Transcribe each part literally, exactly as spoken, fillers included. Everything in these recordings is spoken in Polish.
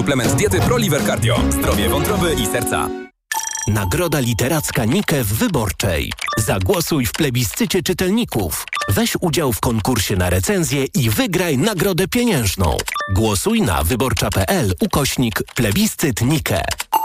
Suplement diety ProLiver Cardio. Zdrowie wątroby i serca. Nagroda literacka Nike w Wyborczej. Zagłosuj w plebiscycie czytelników. Weź udział w konkursie na recenzję i wygraj nagrodę pieniężną. Głosuj na wyborcza.pl ukośnik plebiscyt Nike.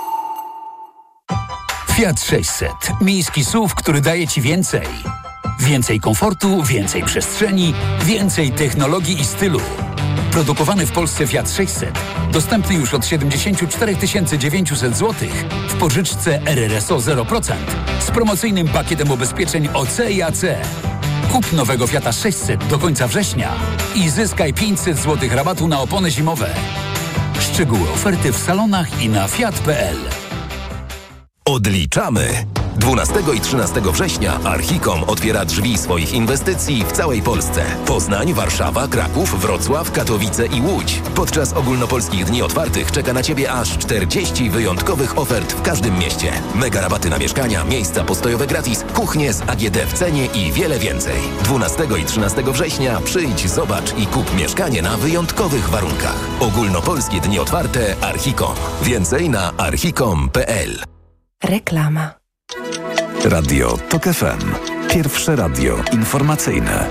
Fiat sześćset. Miejski S U V, który daje Ci więcej. Więcej komfortu, więcej przestrzeni, więcej technologii i stylu. Produkowany w Polsce Fiat sześćset. Dostępny już od siedemdziesiąt cztery tysiące dziewięćset złotych w pożyczce R R S O zero procent z promocyjnym pakietem ubezpieczeń O C i A C. Kup nowego Fiata sześćset do końca września i zyskaj pięćset złotych rabatu na opony zimowe. Szczegóły oferty w salonach i na fiat kropka p l. Odliczamy! dwunastego i trzynastego września Archicom otwiera drzwi swoich inwestycji w całej Polsce. Poznań, Warszawa, Kraków, Wrocław, Katowice i Łódź. Podczas ogólnopolskich dni otwartych czeka na Ciebie aż czterdzieści wyjątkowych ofert w każdym mieście. Mega rabaty na mieszkania, miejsca postojowe gratis, kuchnie z A G D w cenie i wiele więcej. dwunastego i trzynastego września przyjdź, zobacz i kup mieszkanie na wyjątkowych warunkach. Ogólnopolskie dni otwarte Archicom. Więcej na archicom kropka p l. Reklama. Radio Tok F M. Pierwsze radio informacyjne.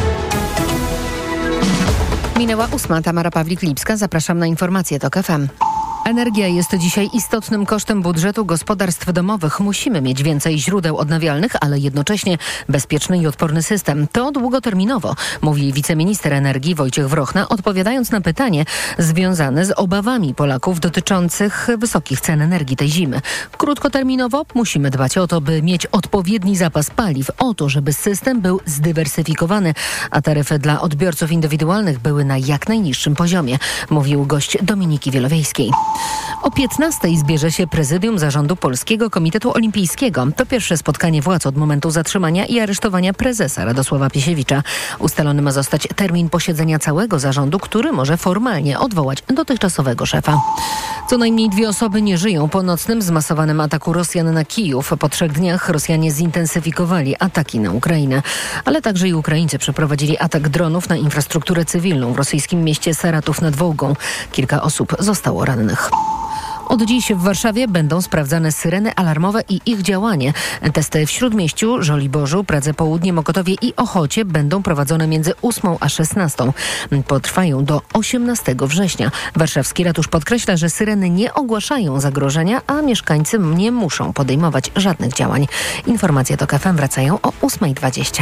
Minęła ósma. Tamara Pawlik-Lipska. Zapraszam na informacje Tok F M. Energia jest dzisiaj istotnym kosztem budżetu gospodarstw domowych. Musimy mieć więcej źródeł odnawialnych, ale jednocześnie bezpieczny i odporny system. To długoterminowo, mówi wiceminister energii Wojciech Wrochna, odpowiadając na pytanie związane z obawami Polaków dotyczących wysokich cen energii tej zimy. Krótkoterminowo musimy dbać o to, by mieć odpowiedni zapas paliw, o to, żeby system był zdywersyfikowany, a taryfy dla odbiorców indywidualnych były na jak najniższym poziomie, mówił gość Dominiki Wielowiejskiej. O piętnastej zbierze się prezydium zarządu Polskiego Komitetu Olimpijskiego. To pierwsze spotkanie władz od momentu zatrzymania i aresztowania prezesa Radosława Piesiewicza. Ustalony ma zostać termin posiedzenia całego zarządu, który może formalnie odwołać dotychczasowego szefa. Co najmniej dwie osoby nie żyją po nocnym zmasowanym ataku Rosjan na Kijów. Po trzech dniach Rosjanie zintensyfikowali ataki na Ukrainę, ale także i Ukraińcy przeprowadzili atak dronów na infrastrukturę cywilną w rosyjskim mieście Saratów nad Wołgą. Kilka osób zostało rannych. Od dziś w Warszawie będą sprawdzane syreny alarmowe i ich działanie. Testy w Śródmieściu, Żoliborzu, Pradze Południe, Mokotowie i Ochocie będą prowadzone między ósmą a szesnastą. Potrwają do osiemnastego września. Warszawski ratusz podkreśla, że syreny nie ogłaszają zagrożenia, a mieszkańcy nie muszą podejmować żadnych działań. Informacje Tok F M wracają o ósma dwadzieścia.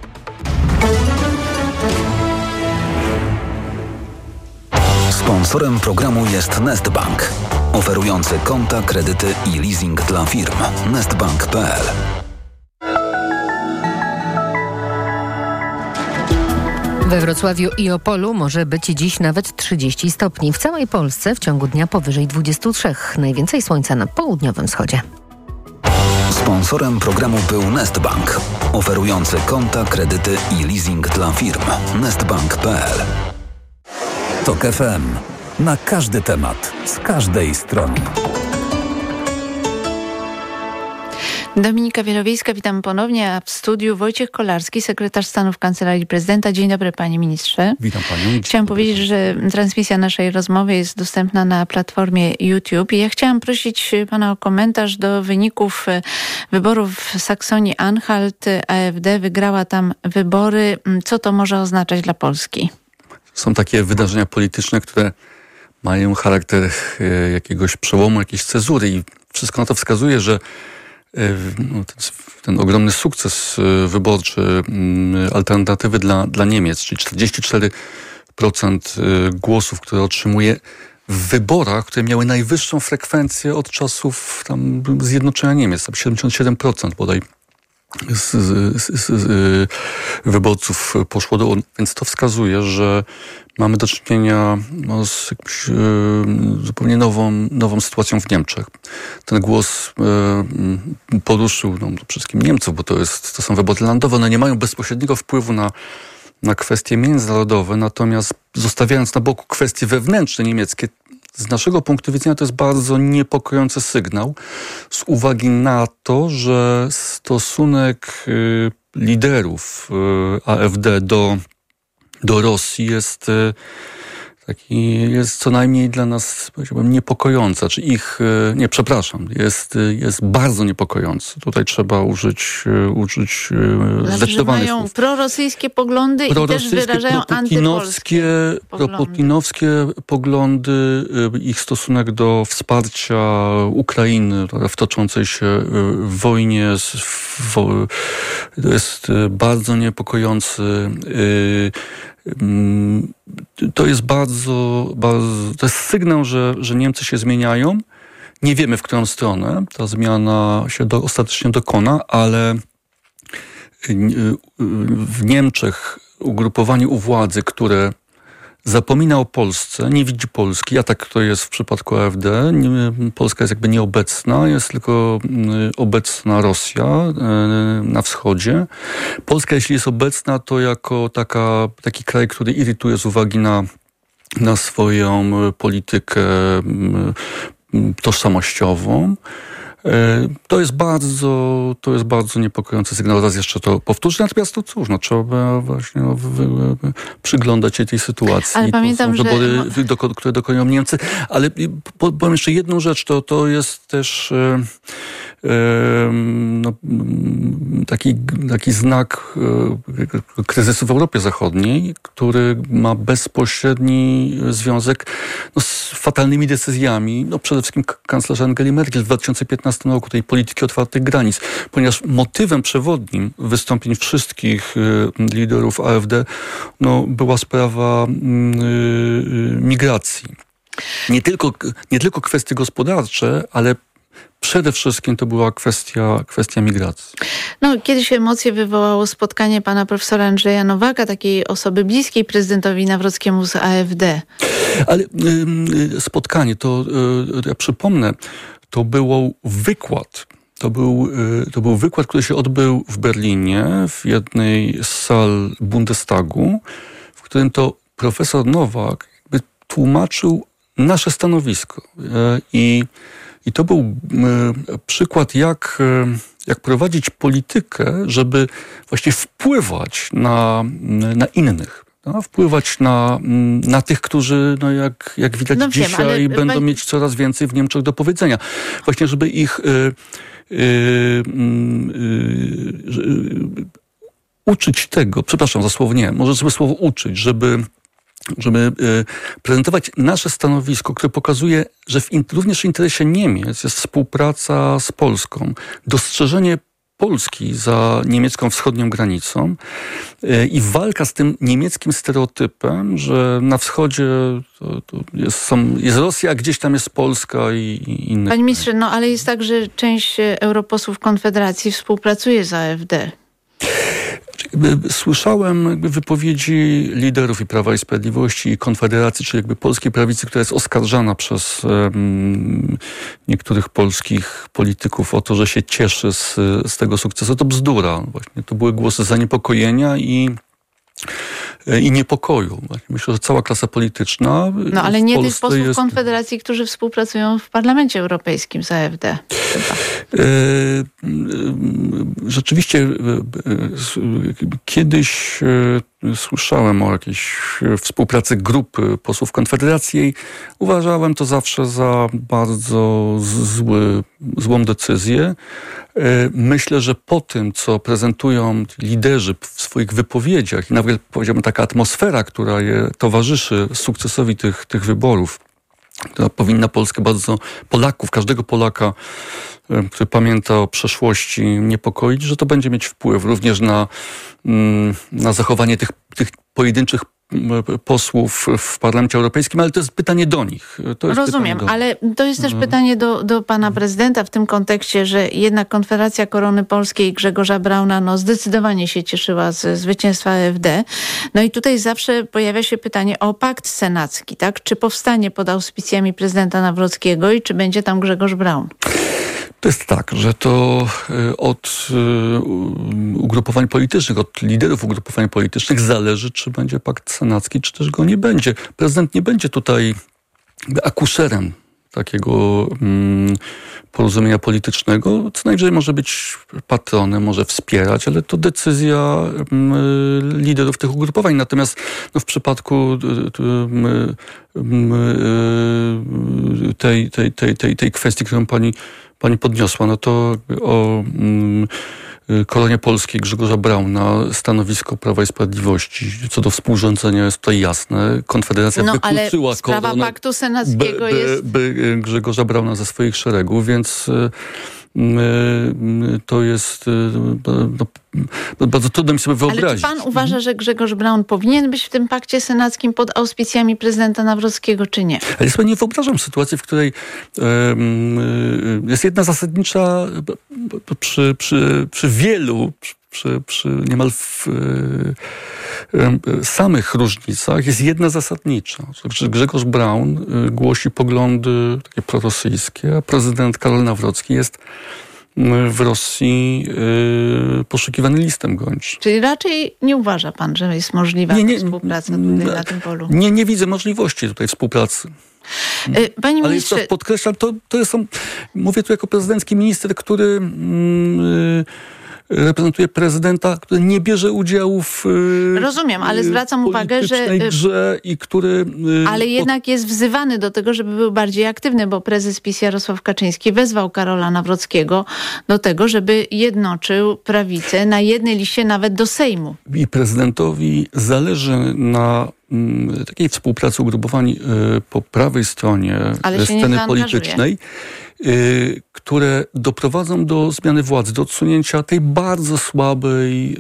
Sponsorem programu jest Nestbank, oferujący konta, kredyty i leasing dla firm. nestbank kropka p l. We Wrocławiu i Opolu może być dziś nawet trzydzieści stopni. W całej Polsce w ciągu dnia powyżej dwudziestu trzech. Najwięcej słońca na południowym wschodzie. Sponsorem programu był Nestbank, oferujący konta, kredyty i leasing dla firm. nestbank kropka p l. Tok F M. Na każdy temat, z każdej strony. Dominika Wielowiejska, witam ponownie, a w studiu Wojciech Kolarski, sekretarz stanu w Kancelarii Prezydenta. Dzień dobry, panie ministrze. Witam panią. Chciałam powiedzieć, że transmisja naszej rozmowy jest dostępna na platformie YouTube. I ja chciałam prosić pana o komentarz do wyników wyborów w Saksonii-Anhalt. A F D wygrała tam wybory. Co to może oznaczać dla Polski? Są takie wydarzenia polityczne, które mają charakter jakiegoś przełomu, jakiejś cezury i wszystko na to wskazuje, że no, ten, ten ogromny sukces wyborczy alternatywy dla, dla Niemiec, czyli czterdzieści cztery procent głosów, które otrzymuje w wyborach, które miały najwyższą frekwencję od czasów tam zjednoczenia Niemiec, tam siedemdziesiąt siedem procent bodaj z, z, z, z wyborców poszło do urn. Więc to wskazuje, że mamy do czynienia no, z jakąś, y, zupełnie nową, nową sytuacją w Niemczech. Ten głos y, poruszył no, przede wszystkim Niemców, bo to, jest, to są wybory landowe. One nie mają bezpośredniego wpływu na, na kwestie międzynarodowe, natomiast zostawiając na boku kwestie wewnętrzne niemieckie, z naszego punktu widzenia to jest bardzo niepokojący sygnał z uwagi na to, że stosunek y, liderów y, A F D do, do Rosji jest y, taki jest co najmniej dla nas, powiedziałbym, niepokojąca, czy ich, nie, przepraszam, jest, jest bardzo niepokojący. Tutaj trzeba użyć, użyć znaczy, zdecydowanych mają słów. prorosyjskie poglądy i też wyrażają antypolskie poglądy. Proputinowskie poglądy, ich stosunek do wsparcia Ukrainy w toczącej się wojnie to jest bardzo niepokojący. To jest bardzo, bardzo to jest sygnał, że, że Niemcy się zmieniają. Nie wiemy, w którą stronę ta zmiana się do, ostatecznie dokona, ale w Niemczech ugrupowanie u władzy, które zapomina o Polsce, nie widzi Polski, a tak to jest w przypadku A F D. Polska jest jakby nieobecna, jest tylko obecna Rosja na wschodzie. Polska, jeśli jest obecna, to jako taka, taki kraj, który irytuje z uwagi na, na swoją politykę tożsamościową. To jest bardzo, to jest bardzo niepokojący sygnał. Raz jeszcze to powtórzę. Natomiast to cóż, no, trzeba właśnie no, wy, wy, przyglądać się tej sytuacji. Ale pamiętam, to są wybory, że... do, które dokonują Niemcy. Ale powiem jeszcze jedną rzecz. To, to jest też e, e, no, taki, taki znak e, kryzysu w Europie Zachodniej, który ma bezpośredni związek no, z fatalnymi decyzjami. No, przede wszystkim kanclerza Angeli Merkel w dwa tysiące piętnastym roku tej polityki otwartych granic, ponieważ motywem przewodnim wystąpień wszystkich y, liderów A F D no, była sprawa y, y, migracji. Nie tylko, nie tylko kwestie gospodarcze, ale przede wszystkim to była kwestia, kwestia migracji. No, kiedyś emocje wywołało spotkanie pana profesora Andrzeja Nowaka, takiej osoby bliskiej prezydentowi Nawrockiemu z A F D. Ale y, spotkanie, to y, ja przypomnę, to był wykład. To był, to był wykład, który się odbył w Berlinie, w jednej z sal Bundestagu, w którym to profesor Nowak jakby tłumaczył nasze stanowisko. I, i to był przykład, jak, jak prowadzić politykę, żeby właśnie wpływać na, na innych. No, wpływać na, na tych, którzy, no jak, jak widać no dzisiaj, wiem, ale... będą mieć coraz więcej w Niemczech do powiedzenia. Właśnie, żeby ich y, y, y, y, uczyć tego, przepraszam za słowo nie, może sobie słowo uczyć, żeby, żeby y, prezentować nasze stanowisko, które pokazuje, że w in, również w interesie Niemiec jest współpraca z Polską, dostrzeżenie Polski za niemiecką wschodnią granicą i walka z tym niemieckim stereotypem, że na wschodzie to, to jest, są, jest Rosja, a gdzieś tam jest Polska i, i inne. Panie ministrze, no ale jest tak, że część europosłów Konfederacji współpracuje z A F D. Słyszałem jakby wypowiedzi liderów i Prawa i Sprawiedliwości i Konfederacji, czyli jakby polskiej prawicy, która jest oskarżana przez um, niektórych polskich polityków o to, że się cieszy z, z tego sukcesu. To bzdura. Właśnie to były głosy zaniepokojenia i i niepokoju. Myślę, że cała klasa polityczna No ale nie tych posłów jest... Konfederacji, którzy współpracują w Parlamencie Europejskim z A F D. Chyba. Rzeczywiście kiedyś słyszałem o jakiejś współpracy grupy posłów Konfederacji i uważałem to zawsze za bardzo zły, złą decyzję. Myślę, że po tym, co prezentują liderzy w swoich wypowiedziach i nawet powiedziałbym taka atmosfera, która je towarzyszy sukcesowi tych, tych wyborów, która powinna Polskę bardzo, Polaków, każdego Polaka, który pamięta o przeszłości, niepokoić, że to będzie mieć wpływ również na, na zachowanie tych, tych pojedynczych posłów w Parlamencie Europejskim, ale to jest pytanie do nich. To jest Rozumiem, do... ale to jest też mhm. pytanie do, do pana prezydenta w tym kontekście, że jednak Konfederacja Korony Polskiej Grzegorza Brauna no, zdecydowanie się cieszyła z zwycięstwa A F D. No i tutaj zawsze pojawia się pytanie o pakt senacki, tak? Czy powstanie pod auspicjami prezydenta Nawrockiego i czy będzie tam Grzegorz Braun? To jest tak, że to od ugrupowań politycznych, od liderów ugrupowań politycznych zależy, czy będzie pakt senacki, czy też go nie będzie. Prezydent nie będzie tutaj akuszerem takiego mm, porozumienia politycznego. Co najwyżej może być patronem, może wspierać, ale to decyzja mm, liderów tych ugrupowań. Natomiast no, w przypadku mm, mm, tej, tej, tej, tej, tej kwestii, którą pani, pani podniosła, no to o mm, koronie polskiej Grzegorza Brauna stanowisko Prawa i Sprawiedliwości co do współrządzenia jest tutaj jasne. Konfederacja no, wykluczyła ale sprawa koronę paktu senackiego by, by, jest... by Grzegorza Brauna ze swoich szeregów, więc to jest no, bardzo trudno mi sobie wyobrazić. Ale czy pan uważa, że Grzegorz Braun powinien być w tym pakcie senackim pod auspicjami prezydenta Nawrockiego, czy nie? Ale ja sobie nie wyobrażam sytuacji, w której um, jest jedna zasadnicza przy, przy, przy wielu, przy, przy niemal w, um, samych różnicach jest jedna zasadnicza. Że Grzegorz Braun głosi poglądy takie prorosyjskie, a prezydent Karol Nawrocki jest w Rosji y, poszukiwany listem gończym. Czyli raczej nie uważa pan, że jest możliwa nie, nie, współpraca tutaj na tym polu? Nie, nie widzę możliwości tutaj współpracy. Panie Ale ministrze... jeszcze podkreślam, to, to jest, mówię tu jako prezydencki minister, który mm, reprezentuje prezydenta, który nie bierze udziału w Rozumiem, ale zwracam uwagę, że grze i który... Ale jednak jest wzywany do tego, żeby był bardziej aktywny, bo prezes PiS Jarosław Kaczyński wezwał Karola Nawrockiego do tego, żeby jednoczył prawicę na jednej liście nawet do Sejmu. I prezydentowi zależy na takiej współpracy ugrupowań po prawej stronie sceny politycznej, y, które doprowadzą do zmiany władzy, do odsunięcia tej bardzo słabej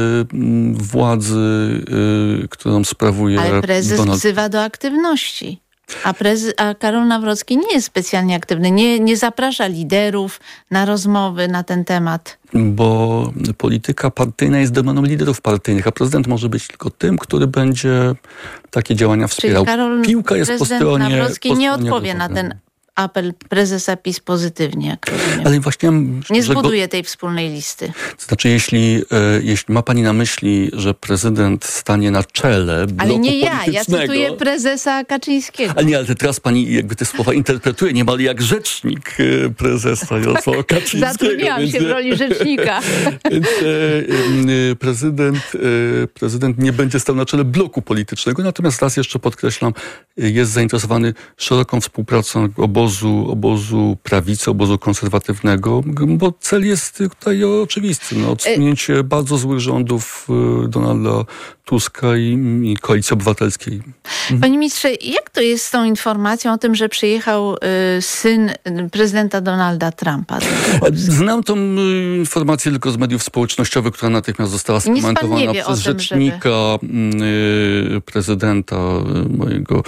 y, władzy, y, którą sprawuje Ale prezes Donald... wzywa do aktywności. A, prez, a Karol Nawrocki nie jest specjalnie aktywny, nie, nie zaprasza liderów na rozmowy na ten temat. Bo polityka partyjna jest domeną liderów partyjnych, a prezydent może być tylko tym, który będzie takie działania wspierał. Czyli Karol, Piłka jest po stronie... Nawrocki po nie stronie odpowie na ten apel prezesa PiS pozytywnie, jak rozumiem. Ale właśnie, nie zbuduje go... tej wspólnej listy. To znaczy, jeśli, e, jeśli ma pani na myśli, że prezydent stanie na czele bloku Ale nie ja, politycznego... ja cytuję prezesa Kaczyńskiego. Ale nie, ale teraz pani jakby te słowa interpretuje niemal jak rzecznik e, prezesa Jarosława Kaczyńskiego. Zatrudniłam więc, się w roli rzecznika. Więc e, e, prezydent, e, prezydent nie będzie stał na czele bloku politycznego, natomiast raz jeszcze podkreślam, jest zainteresowany szeroką współpracą obozu obozu prawicy, obozu konserwatywnego, bo cel jest tutaj oczywisty. No, odsunięcie bardzo złych rządów Donalda Tuska i, i Koalicji Obywatelskiej. Panie ministrze, jak to jest z tą informacją o tym, że przyjechał y, syn prezydenta Donalda Trumpa? Znam tą y, informację tylko z mediów społecznościowych, która natychmiast została skomentowana przez tym, rzecznika żeby... y, prezydenta, y, mojego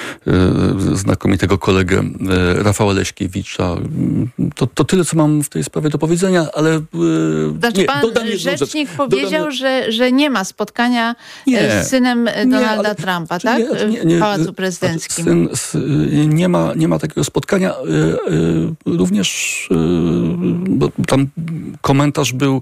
y, znakomitego kolegę y, Rafała Leśkiewicza. To, to tyle, co mam w tej sprawie do powiedzenia, ale... Y, znaczy nie, pan rzecznik rzecz. powiedział, dodam... że, że nie ma spotkania nie, z synem Donalda nie, ale, Trumpa, tak? Nie, nie, nie, w Pałacu Prezydenckim. Syn, nie, ma, nie ma takiego spotkania. Również bo tam komentarz był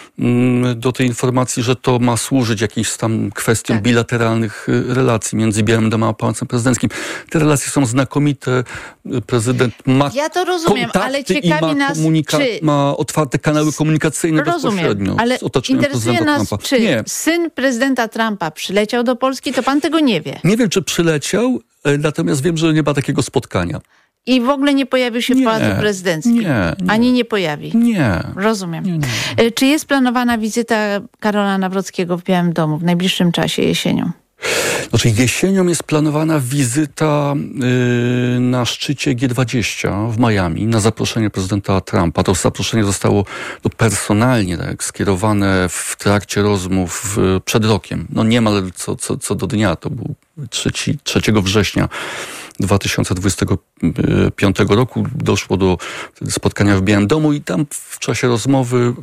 do tej informacji, że to ma służyć jakimś tam kwestiom tak. bilateralnych relacji między Białym Domem a Pałacem Prezydenckim. Te relacje są znakomite. Prezydent ma Ja to rozumiem, ale ciekawi ma nas, komunika- czy... ma otwarte kanały komunikacyjne rozumiem, bezpośrednio ale z otoczeniem interesuje nas, Trumpa. czy nie. syn prezydenta Trumpa przyleciał do Polski, to pan tego nie wie. Nie wiem, czy przyleciał, natomiast wiem, że nie ma takiego spotkania. I w ogóle nie pojawił się w nie, Pałacu Prezydenckim? Nie, nie. Ani nie pojawi? Nie. Rozumiem. Nie, nie. Czy jest planowana wizyta Karola Nawrockiego w Białym Domu w najbliższym czasie, jesienią? Znaczy jesienią jest planowana wizyta yy, na szczycie G dwadzieścia w Miami na zaproszenie prezydenta Trumpa. To zaproszenie zostało no, personalnie tak, skierowane w trakcie rozmów yy, przed rokiem. No niemal co, co, co do dnia, to był trzeciego września dwa tysiące dwudziestego piątego roku. Doszło do spotkania w Białym Domu i tam w czasie rozmowy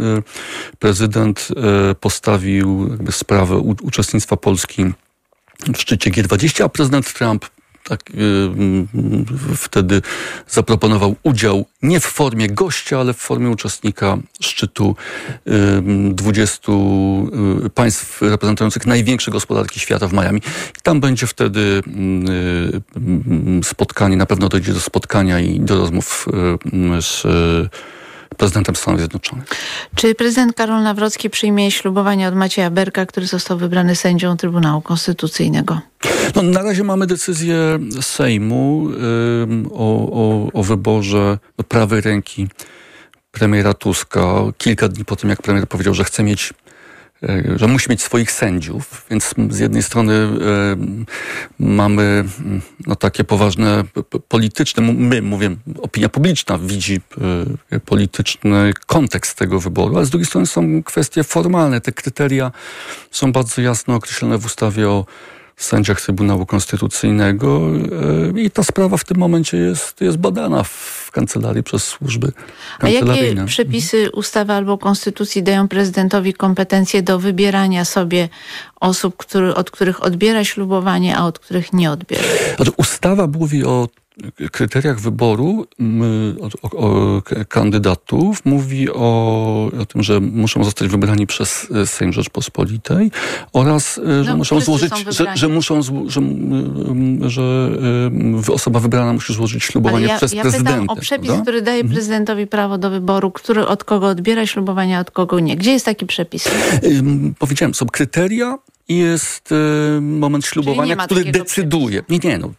prezydent postawił jakby sprawę uczestnictwa Polski w szczycie G dwadzieścia, a prezydent Trump tak, wtedy zaproponował udział nie w formie gościa, ale w formie uczestnika szczytu dwudziestu państw reprezentujących największe gospodarki świata w Miami. I tam będzie wtedy spotkanie, na pewno dojdzie do spotkania i do rozmów z prezydentem Stanów Zjednoczonych. Czy prezydent Karol Nawrocki przyjmie ślubowanie od Macieja Berka, który został wybrany sędzią Trybunału Konstytucyjnego? No, na razie mamy decyzję Sejmu y, o, o, o wyborze prawej ręki premiera Tuska. Kilka dni po tym, jak premier powiedział, że chce mieć że musi mieć swoich sędziów, więc z jednej strony y, mamy no, takie poważne p- polityczne, my, mówię, opinia publiczna widzi y, polityczny kontekst tego wyboru, ale z drugiej strony są kwestie formalne. Te kryteria są bardzo jasno określone w ustawie o sędziach Trybunału Konstytucyjnego y, i ta sprawa w tym momencie jest, jest badana w kancelarii przez służby kancelaryjne. A jakie przepisy ustawy albo konstytucji dają prezydentowi kompetencje do wybierania sobie osób, który, od których odbiera ślubowanie, a od których nie odbiera? Znaczy, ustawa mówi o kryteriach wyboru o, o, o kandydatów, mówi o, o tym, że muszą zostać wybrani przez Sejm Rzeczpospolitej oraz, że no, muszą złożyć, że, że muszą, że, że, że osoba wybrana musi złożyć ślubowanie ja, przez ja prezydenta. Ja pytam o przepis, prawda? który daje prezydentowi prawo do wyboru, który od kogo odbiera ślubowanie, a od kogo nie. Gdzie jest taki przepis? Ym, powiedziałem, są kryteria i jest y, moment ślubowania, który decyduje. Przepisu. Nie, nie, no.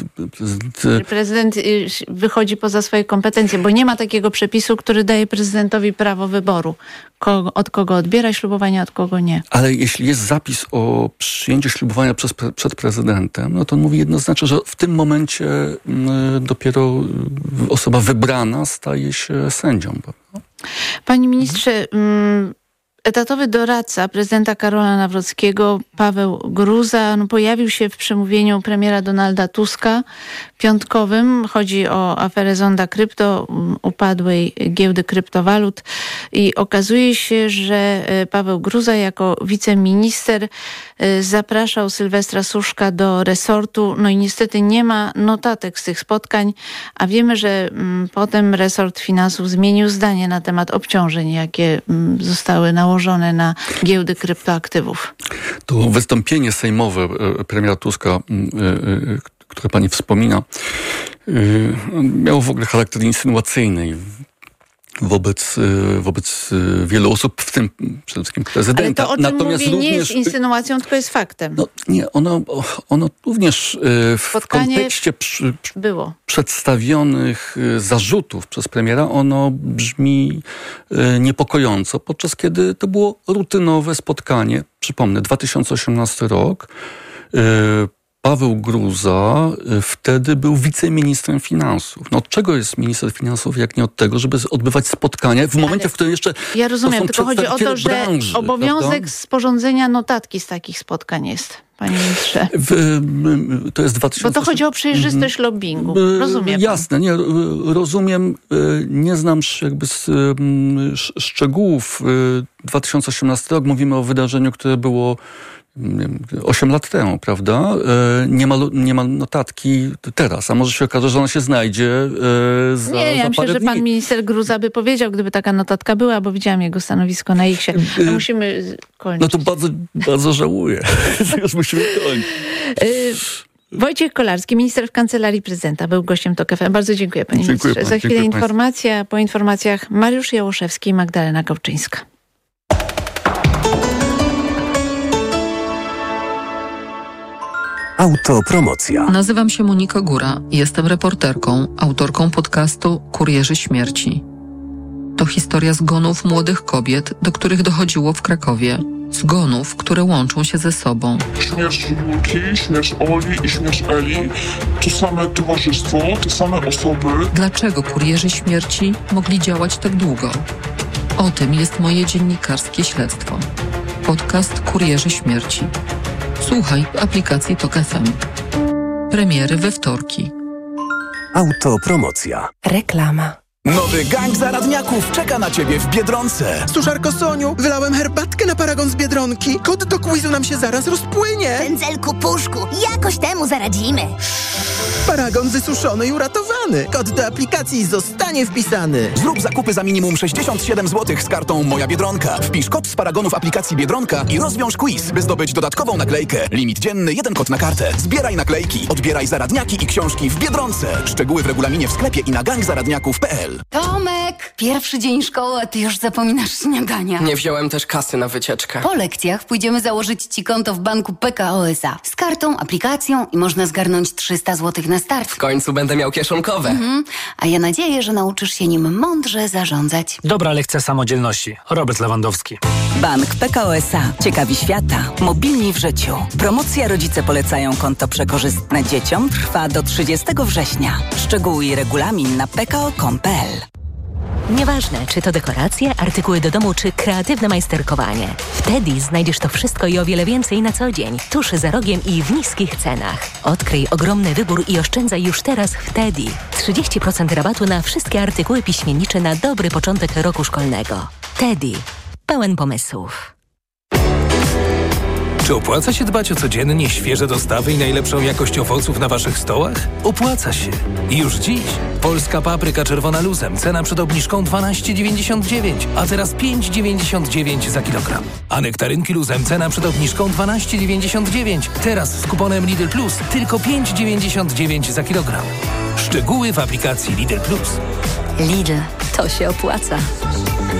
T, Prezydent wychodzi poza swoje kompetencje, bo nie ma takiego przepisu, który daje prezydentowi prawo wyboru. Kogo, od kogo odbiera ślubowanie, od kogo nie. Ale jeśli jest zapis o przyjęciu ślubowania przez, przed prezydentem, no to on mówi jednoznacznie, że w tym momencie y, dopiero osoba wybrana staje się sędzią. Panie ministrze, mm, etatowy doradca prezydenta Karola Nawrockiego, Paweł Gruza, no, pojawił się w przemówieniu premiera Donalda Tuska piątkowym. Chodzi o aferę Zonda Krypto, upadłej giełdy kryptowalut. I okazuje się, że Paweł Gruza jako wiceminister zapraszał Sylwestra Suszka do resortu. No i niestety nie ma notatek z tych spotkań, a wiemy, że m, potem resort finansów zmienił zdanie na temat obciążeń, jakie m, zostały nałożone na giełdy kryptoaktywów. To wystąpienie sejmowe premiera Tuska, które pani wspomina, miało w ogóle charakter insynuacyjny wobec, wobec wielu osób, w tym przede wszystkim prezydenta. Ale to, o czym Natomiast mówię, również, nie jest insynuacją, tylko jest faktem. No nie, ono, ono również w Spotkanie kontekście przy, było. przedstawionych zarzutów przez premiera, ono brzmi niepokojąco, podczas kiedy to było rutynowe spotkanie. Przypomnę, dwa tysiące osiemnasty rok. Paweł Gruza wtedy był wiceministrem finansów. No od czego jest minister finansów, jak nie od tego, żeby odbywać spotkania w momencie, Ale w którym jeszcze ja rozumiem, tylko chodzi o to, że branży, obowiązek prawda? sporządzenia notatki z takich spotkań jest, panie ministrze. W, to jest dwa tysiące... Bo to chodzi o przejrzystość lobbingu. Rozumiem. Jasne, nie, rozumiem. Nie znam jakby z szczegółów. dwa tysiące osiemnasty rok, mówimy o wydarzeniu, które było osiem lat temu, prawda? Nie ma, nie ma notatki teraz, a może się okaże, że ona się znajdzie za, Nie, ja za myślę, parę że dni. pan minister Gruza by powiedział, gdyby taka notatka była, bo widziałam jego stanowisko na X-ie. No musimy kończyć. No to bardzo, bardzo żałuję. Już musimy kończyć. Wojciech Kolarski, minister w Kancelarii Prezydenta, był gościem TOK F M. Bardzo dziękuję, panie Dziękuję ministrze. pan, Za chwilę dziękuję informacja, państwu. Po informacjach Mariusz Jałoszewski i Magdalena Gałczyńska. Autopromocja. Nazywam się Monika Góra. Jestem reporterką, autorką podcastu Kurierzy Śmierci. To historia zgonów młodych kobiet, do których dochodziło w Krakowie. Zgonów, które łączą się ze sobą. Śmierć Julki, śmierć Oli i śmierć Eli to same towarzystwo, te same osoby. Dlaczego kurierzy śmierci mogli działać tak długo? O tym jest moje dziennikarskie śledztwo. Podcast Kurierzy Śmierci. Słuchaj w aplikacji TOK F M. Premiery we wtorki. Autopromocja. Reklama. Nowy gang zaradniaków czeka na ciebie w Biedronce. Suszarko Soniu, wylałem herbatkę na paragon z Biedronki. Kod do quizu nam się zaraz rozpłynie. Pędzelku puszku, jakoś temu zaradzimy. Paragon wysuszony i uratowany. Kod do aplikacji zostanie wpisany. Zrób zakupy za minimum sześćdziesiąt siedem złotych z kartą Moja Biedronka. Wpisz kod z paragonu w aplikacji Biedronka i rozwiąż quiz, by zdobyć dodatkową naklejkę. Limit dzienny, jeden kod na kartę. Zbieraj naklejki, odbieraj zaradniaki i książki w Biedronce. Szczegóły w regulaminie w sklepie i na gang zaradniaków kropka p l. Tomek, pierwszy dzień szkoły, a ty już zapominasz śniadania. Nie wziąłem też kasy na wycieczkę. Po lekcjach pójdziemy założyć ci konto w banku P K O S A. Z kartą, aplikacją i można zgarnąć trzysta złotych na start. W końcu będę miał kieszonkowe. Mhm. A ja nadzieję, że nauczysz się nim mądrze zarządzać. Dobra lekcja samodzielności. Robert Lewandowski. Bank P K O S A. Ciekawi świata. Mobilni w życiu. Promocja Rodzice polecają konto przekorzystne dzieciom trwa do trzydziestego września. Szczegóły i regulamin na p k o kropka com kropka p l. Nieważne, czy to dekoracje, artykuły do domu, czy kreatywne majsterkowanie. W Teddy znajdziesz to wszystko i o wiele więcej na co dzień. Tuż za rogiem i w niskich cenach. Odkryj ogromny wybór i oszczędzaj już teraz w Teddy. trzydzieści procent rabatu na wszystkie artykuły piśmiennicze na dobry początek roku szkolnego. Teddy. Pełen pomysłów. Czy opłaca się dbać o codziennie świeże dostawy i najlepszą jakość owoców na waszych stołach? Opłaca się. I już dziś. Polska papryka czerwona luzem. Cena przed obniżką dwanaście dziewięćdziesiąt dziewięć, a teraz pięć dziewięćdziesiąt dziewięć za kilogram. A nektarynki luzem. Cena przed obniżką dwanaście dziewięćdziesiąt dziewięć. Teraz z kuponem Lidl Plus tylko pięć dziewięćdziesiąt dziewięć za kilogram. Szczegóły w aplikacji Lidl Plus. Lidl. To się opłaca.